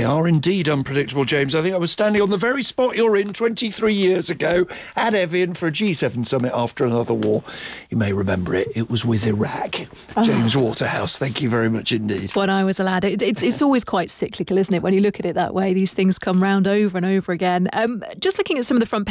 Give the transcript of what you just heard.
They are indeed unpredictable, James. I think I was standing on the very spot you're in 23 years ago at Evian for a G7 summit after another war. You may remember it. It was with Iraq. James Waterhouse, thank you very much indeed. When I was a lad, it's always quite cyclical, isn't it? When you look at it that way, these things come round over and over again. Just looking at some of the front